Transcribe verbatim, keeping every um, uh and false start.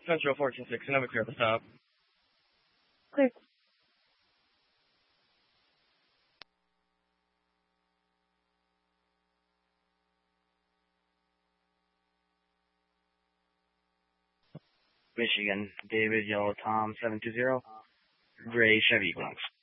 Central fourteen six, and over clear at the stop. Clear. Michigan, David, Yellow Tom, seven two zero, Gray Chevy Equinox.